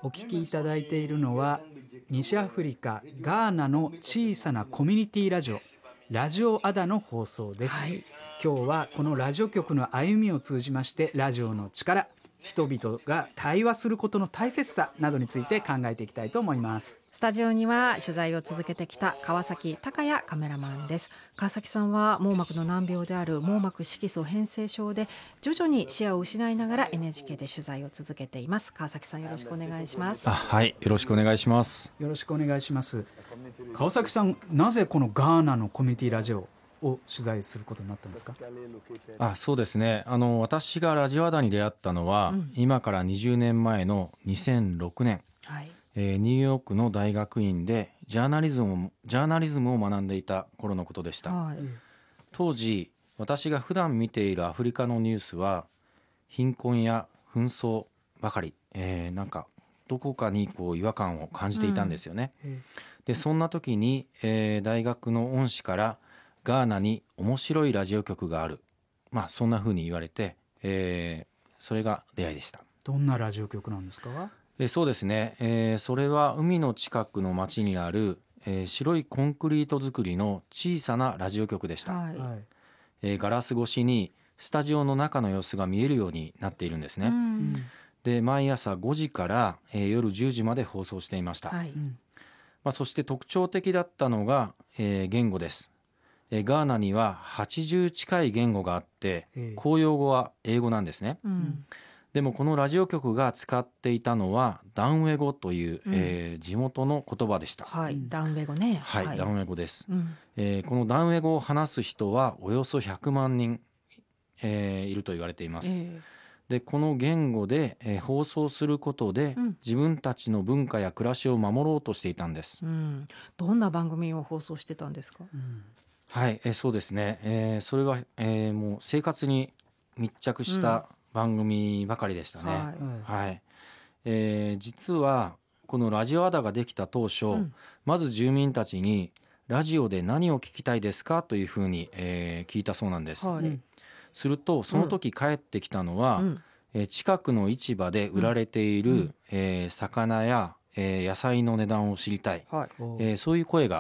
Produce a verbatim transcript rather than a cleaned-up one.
お聞きいただいているのは西アフリカガーナの小さなコミュニティラジオラジオアダの放送です、はい、今日はこのラジオ局の歩みを通じましてラジオの力、人々が対話することの大切さなどについて考えていきたいと思います。 スタジオには取材を続けてきた川崎隆也カメラマンです。川崎さんは網膜の難病である網膜色素変性症で徐々に視野を失いながら エヌエイチケー で取材を続けています。川崎さん、よろしくお願いします。 あ、はい、よろしくお願いします。 よろしくお願いします。川崎さん、なぜこのガーナのコミュニティラジオを取材することになったんですか？ あ、そうですね、あの私がラジオアダに出会ったのは、うん、今からにじゅうねんまえのにせんろくねん、はいえー、ニューヨークの大学院でジャーナリズム、ジャーナリズムを学んでいた頃のことでした、はい、当時私が普段見ているアフリカのニュースは貧困や紛争ばかり、えー、なんかどこかにこう違和感を感じていたんですよね、うん、でそんな時に、えー、大学の恩師からガーナに面白いラジオ局がある、まあ、そんな風に言われて、えー、それが出会いでした。 どんなラジオ局なんですか？ えー、そうですね、えー、それは海の近くの町にある、えー、白いコンクリート造りの小さなラジオ局でした、はいえー、ガラス越しにスタジオの中の様子が見えるようになっているんですね、うん、で毎朝ごじから、えー、夜じゅうじまで放送していました、はいまあ、そして特徴的だったのが、えー、言語です。えー、ガーナにははちじゅう近い言語があって公用語は英語なんですね、うん、でもこのラジオ局が使っていたのはダンウェ語という、うんえー、地元の言葉でした、 はい、ダンウェ語ね、 はいはい、ダンウェ語です、うんえー、このダンウェ語を話す人はおよそひゃくまんにん、えー、いると言われています、えー、でこの言語で、えー、放送することで、うん、自分たちの文化や暮らしを守ろうとしていたんです、うん、 どんな番組を放送してたんですか？うんはい、えそうですね、えー、それは、えー、もう生活に密着した番組ばかりでしたね、うんはいはいえー、実はこのラジオアダができた当初、うん、まず住民たちにラジオで何を聞きたいですかというふうに、えー、聞いたそうなんです、はい、するとその時帰ってきたのは、うんえー、近くの市場で売られている、うんえー、魚や、えー、野菜の値段を知りたい、はいえー、そういう声が